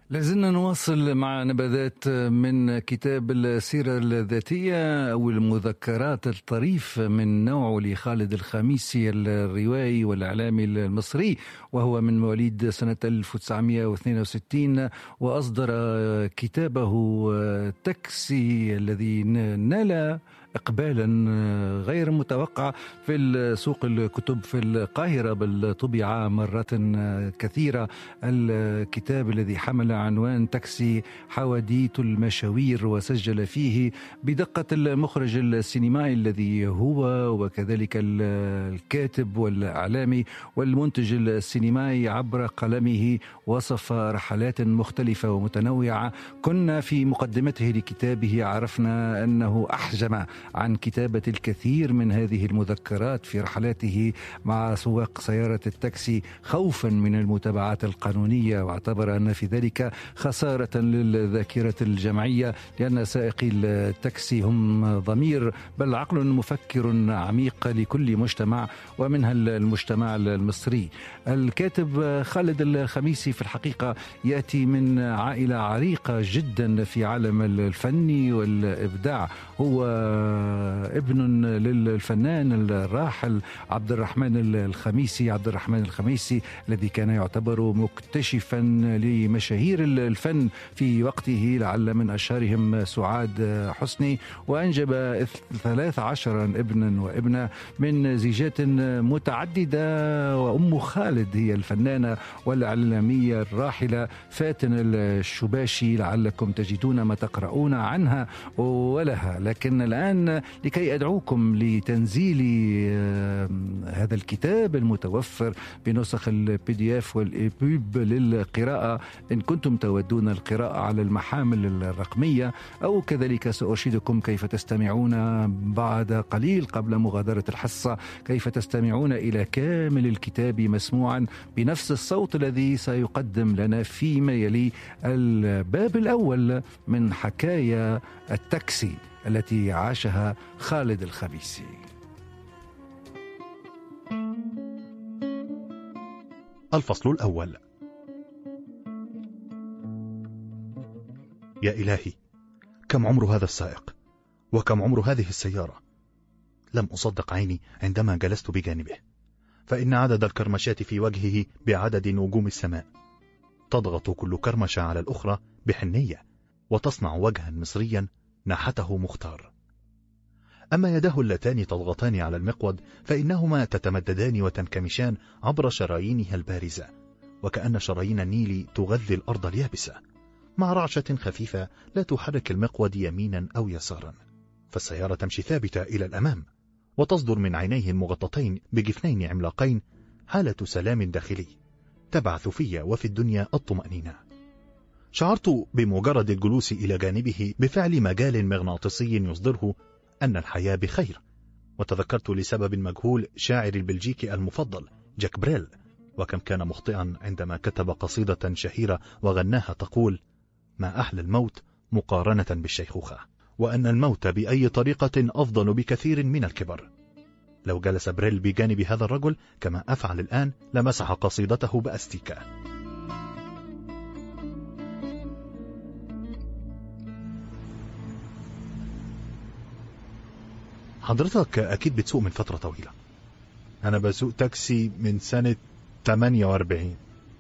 لازلنا نواصل مع نبذات من كتاب السيرة الذاتية أو المذكرات الطريف من نوعه لخالد الخميسي الروائي والإعلامي المصري، وهو من مواليد سنة 1962، وأصدر كتابه تاكسي الذي نال إقبالا غير متوقع في سوق الكتب في القاهرة، بل طبع مرات كثيرة. الكتاب الذي حمل عنوان تاكسي حواديت المشاوير، وسجل فيه بدقة المخرج السينمائي الذي هو، وكذلك الكاتب والإعلامي والمنتج السينمائي عبر قلمه، وصف رحلات مختلفة ومتنوعة. كنا في مقدمته لكتابه عرفنا أنه أحجم عن كتابة الكثير من هذه المذكرات في رحلاته مع سواق سيارة التاكسي خوفا من المتابعات القانونية، واعتبر أن في ذلك خسارة للذاكرة الجمعية، لأن سائقي التاكسي هم ضمير بل عقل مفكر عميق لكل مجتمع، ومنها المجتمع المصري. الكاتب خالد الخميسي في الحقيقة يأتي من عائلة عريقة جدا في عالم الفن والإبداع. هو ابن للفنان الراحل عبد الرحمن الخميسي الذي كان يعتبر مكتشفا لمشاهير الفن في وقته، لعل من أشهرهم سعاد حسني، وأنجب 13 ابنا وابنة من زيجات متعددة. وأم خالد هي الفنانة والإعلامية الراحلة فاتن الشباشي، لعلكم تجدون ما تقرؤون عنها ولها. لكن الآن لكي أدعوكم لتنزيل هذا الكتاب المتوفر بنسخ الPDF والإيبوب للقراءة، إن كنتم تودون القراءة على المحامل الرقمية، أو كذلك سأرشدكم كيف تستمعون بعد قليل قبل مغادرة الحصة، كيف تستمعون إلى كامل الكتاب مسموعا بنفس الصوت الذي سيقدم لنا فيما يلي الباب الأول من حكاية التاكسي التي عاشها خالد الخميسي. الفصل الأول. يا إلهي، كم عمر هذا السائق، وكم عمر هذه السيارة؟ لم أصدق عيني عندما جلست بجانبه، فإن عدد الكرمشات في وجهه بعدد نجوم السماء، تضغط كل كرمشة على الأخرى بحنية، وتصنع وجها مصريا نحته مختار. أما يداه اللتان تضغطان على المقود فإنهما تتمددان وتنكمشان عبر شرايينها البارزة، وكأن شرايين النيل تغذي الأرض اليابسة، مع رعشة خفيفة لا تحرك المقود يمينا أو يسارا. فالسيارة تمشي ثابتة إلى الأمام، وتصدر من عينيه المغطتين بجفنين عملاقين حالة سلام داخلي تبعث في وفي الدنيا الطمأنينة. شعرت بمجرد الجلوس إلى جانبه بفعل مجال مغناطيسي يصدره أن الحياة بخير، وتذكرت لسبب مجهول شاعر البلجيكي المفضل جاك بريل، وكم كان مخطئا عندما كتب قصيدة شهيرة وغناها تقول: ما أحلى الموت مقارنة بالشيخوخة، وأن الموت بأي طريقة أفضل بكثير من الكبر. لو جلس بريل بجانب هذا الرجل كما أفعل الآن لمسح قصيدته بأستيكة. حضرتك أكيد بتسوق من فترة طويلة. أنا بسوق تاكسي من سنة 48.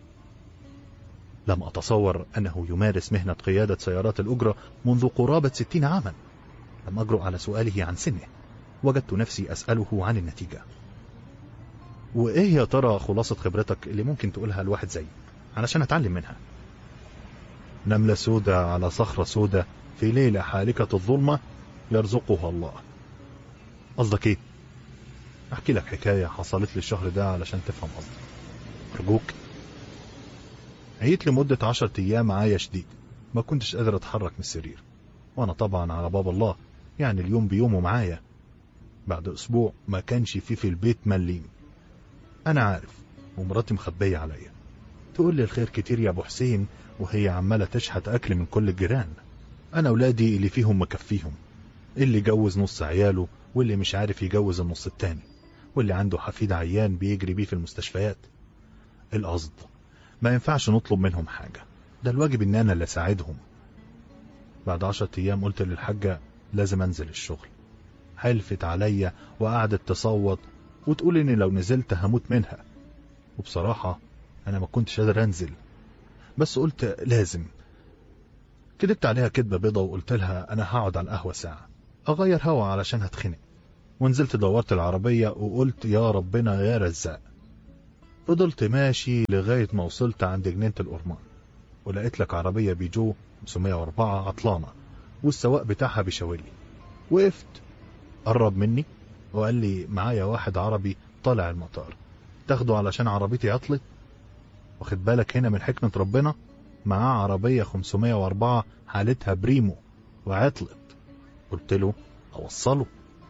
لم أتصور أنه يمارس مهنة قيادة سيارات الأجرة منذ قرابة 60 عاما. لم أجرؤ على سؤاله عن سنه، وجدت نفسي أسأله عن النتيجة. وإيه يا ترى خلاصة خبرتك اللي ممكن تقولها الواحد زي علشان أتعلم منها؟ نملة سودة على صخرة سودة في ليلة حالكة الظلمة يرزقها الله. قصدك ايه؟ احكي لك حكاية حصلت لي الشهر ده علشان تفهم قصدي. ارجوك. عيت لمدة 10 ايام معايا شديد، ما كنتش قادر اتحرك من السرير، وانا طبعا على باب الله، يعني اليوم بيومه معايا. بعد اسبوع ما كانش في البيت مليم. انا عارف، ومراتي مخبية عليا، تقول لي الخير كتير يا ابو حسين، وهي عمالة تشحت اكل من كل الجيران. انا اولادي اللي فيهم مكفيهم، اللي جوز نص عياله، واللي مش عارف يجوز النص التاني، واللي عنده حفيد عيان بيجري بيه في المستشفيات. القصد ما ينفعش نطلب منهم حاجة، ده الواجب ان انا اللي اساعدهم. بعد 10 ايام قلت للحاجة لازم انزل الشغل. حلفت عليا وقعدت تصوت وتقول اني لو نزلت هموت منها، وبصراحة انا ما كنتش قادر انزل، بس قلت لازم. كدبت عليها كدبة بيضة وقلت لها انا هقعد على القهوة ساعة اغير هوا علشان هتخنق، ونزلت دورت العربية وقلت يا ربنا يا رزاق. فضلت ماشي لغاية ما وصلت عند جنينة الأورمان، ولقيت لك عربية بيجو 504 عطلانة والسواق بتاعها بيشاورلي. وقفت، قرب مني وقال لي معايا واحد عربي طالع المطار، تاخده علشان عربيتي عطلت. واخد بالك هنا من حكمة ربنا، معاه عربية 504 حالتها بريمو وعطلت. قلت له اوصله.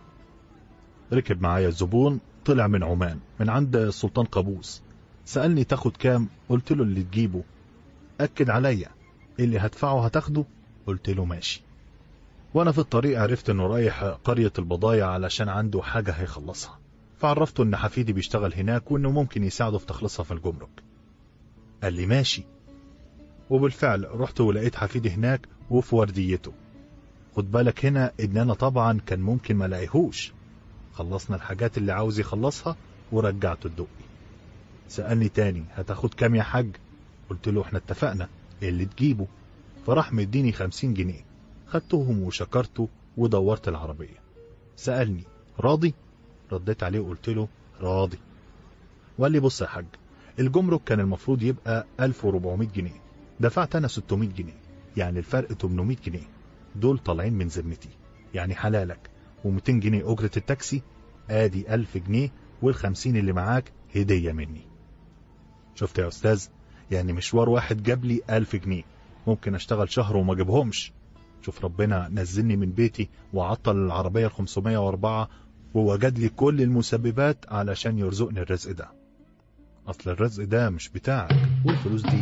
ركب معايا الزبون، طلع من عمان من عند السلطان قابوس، سألني تاخد كام؟ قلت له اللي تجيبه. أكد عليا اللي هدفعه هتاخده؟ قلت له ماشي. وانا في الطريق عرفت انه رايح قرية البضايع علشان عنده حاجة هيخلصها، فعرفته ان حفيدي بيشتغل هناك وانه ممكن يساعده في تخلصها في الجمرك. قال لي ماشي، وبالفعل رحت ولقيت حفيدي هناك وفي ورديته. خد بالك هنا ان انا طبعا كان ممكن ما لاقيهوش. خلصنا الحاجات اللي عاوز يخلصها ورجعته الدقي. سألني تاني هتاخد كام يا حاج؟ قلت له احنا اتفقنا اللي تجيبه. فراح مديني 50 جنيه، خدتهم وشكرته ودورت العربية. سألني راضي؟ رديت عليه وقلت له راضي. وقال لي بص يا حاج، الجمرك كان المفروض يبقى 1400 جنيه، دفعت انا 600 جنيه، يعني الفرق 800 جنيه، دول طالعين من ذمتي، يعني حلالك. و200 جنيه اجرة التاكسي، ادي 1000 جنيه، وال50 اللي معاك هدية مني. شفت يا استاذ، يعني مشوار واحد جاب لي 1000 جنيه، ممكن اشتغل شهر وما اجيبهمش. شوف ربنا نزلني من بيتي وعطل العربية 504 ووجد لي كل المسببات علشان يرزقني الرزق ده. اصل الرزق ده مش بتاعك، والفلوس دي